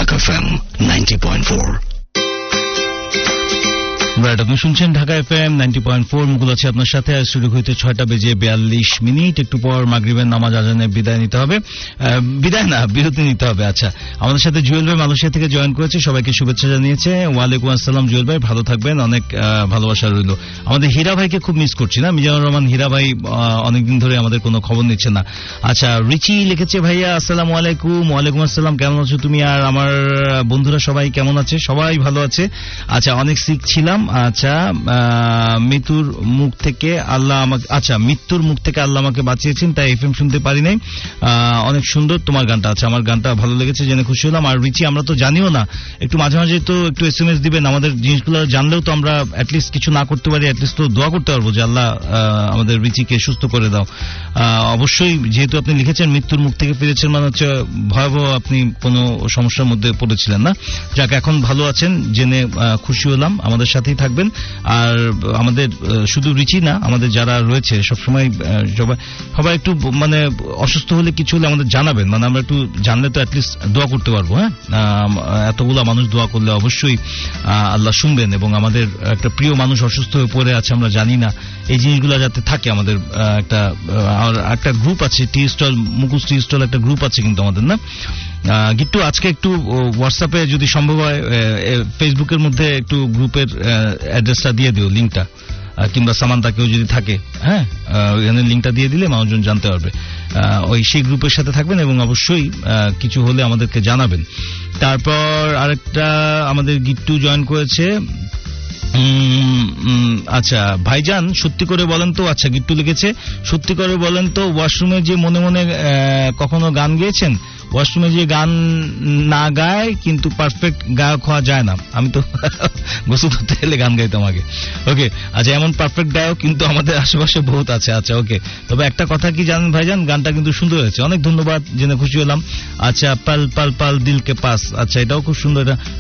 Dhaka FM 90.4। আপনি শুনছেন Dhaka FM 90.4। মুকুল আছে আপনার সাথে। শুরু হইতে 6:42 একটু পর মাগরিবের নামাজ আজানে বিদায় নিতে হবে, বিরতি নিতে হবে। আচ্ছা, আমাদের সাথে জুয়েল ভাই মালয়েশিয়া থেকে জয়েন করেছে, সবাইকে শুভেচ্ছা জানিয়েছে। ওয়ালাইকুম আসসালাম জুয়েল ভাই, ভালো থাকবেন, অনেক ভালোবাসা রইল। আমাদের হীরা ভাইকে খুব মিস করছি না, মিজানুর রহমান হীরা ভাই অনেকদিন ধরে আমাদের কোনো খবর নিচ্ছে না। আচ্ছা, রিচি লিখেছে, ভাইয়া আসসালামু আলাইকুম। ওয়ালাইকুম আসসালাম, কেমন আছো তুমি? আর আমার বন্ধুরা সবাই কেমন আছে? সবাই ভালো আছে। আচ্ছা, অনেক সিক ছিলাম। আচ্ছা, মৃত্যুর মুখ থেকে আল্লাহ আমাকে বাঁচিয়েছেন, তাই এফএম শুনতে পারি নাই। অনেক সুন্দর তোমার গানটা। আচ্ছা, আমার গানটা ভালো লেগেছে, জেনে খুশি হলাম। আর রিচি, আমরা তো জানিও না, একটু মাঝে মাঝে তো একটু এসএমএস দিবেন। আমাদের জিনিসগুলো জানলেও তো আমরা অ্যাটলিস্ট কিছু না করতে পারি, অ্যাটলিস্ট তো দোয়া করতে পারবো যে আল্লাহ আমাদের রিচিকে সুস্থ করে দাও। অবশ্যই, যেহেতু আপনি লিখেছেন মৃত্যুর মুখ থেকে ফিরেছেন, মানে হচ্ছে ভয়াবহ আপনি কোনো সমস্যার মধ্যে পড়েছিলেন না। যাক, এখন ভালো আছেন জেনে খুশি হলাম। আমাদের সাথেই থাকবেন। আর আমাদের শুধু রিচি না, আমাদের যারা রয়েছে সবসময় সবাই একটু মানে অসুস্থ হলে কিছু হলে আমাদের জানাবেন, মানে আমরা একটু জানলে তো অ্যাটলিস্ট দোয়া করতে পারবো। হ্যাঁ, এতগুলা মানুষ দোয়া করলে অবশ্যই আল্লাহ শুনবেন। এবং আমাদের একটা প্রিয় মানুষ অসুস্থ হয়ে পড়ে আছে, আমরা জানি না, এই জিনিসগুলো যাতে থাকে। আমাদের একটা গ্রুপ আছে, টি স্টল, মুকুশ টি স্টল একটা গ্রুপ আছে কিন্তু আমাদের, না গিট্টু? আজকে একটু হোয়াটসঅ্যাপে যদি সম্ভব হয়, ফেসবুকের মধ্যে একটু গ্রুপের অ্যাড্রেসটা দিয়ে দিও, লিঙ্কটা, কিংবা সামান্তা কেউ যদি থাকে, হ্যাঁ, ওইখানে লিঙ্কটা দিয়ে দিলে মানুষজন জানতে পারবে। সেই গ্রুপের সাথে থাকবেন এবং অবশ্যই কিছু হলে আমাদেরকে জানাবেন। তারপর আরেকটা আমাদের গিট্টু জয়েন করেছে। আচ্ছা ভাইজান, সত্যি করে বলেন তো, আচ্ছা গিট্টু লিখেছে, সত্যি করে বলেন তো, ওয়াশরুমে যে মনে মনে কখনো গান গেয়েছেন? ওয়াশরুমে যে গান না গায় কিন্তু পারফেক্ট গায়ক হওয়া যায় না। আমি তো গোসল করতে গেলে গান গাইতাম আগে। ওকে, আচ্ছা, এমন পারফেক্ট গায়ক কিন্তু আমাদের আশেপাশে বহুত আছে। আচ্ছা, ওকে, তবে একটা কথা কি জানেন ভাইজান, গানটা কিন্তু সুন্দর হয়েছে, অনেক ধন্যবাদ, জেনে খুশি হলাম। আচ্ছা, পাল পাল পাল দিল কে পাস, আচ্ছা, এটাও খুব সুন্দর।